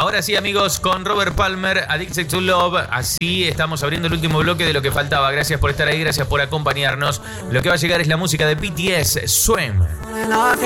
Ahora sí, amigos, con Robert Palmer, Addicted to Love. Así estamos abriendo el último bloque de lo que faltaba. Gracias por estar ahí, gracias por acompañarnos. Lo que va a llegar es la música de BTS, Swim.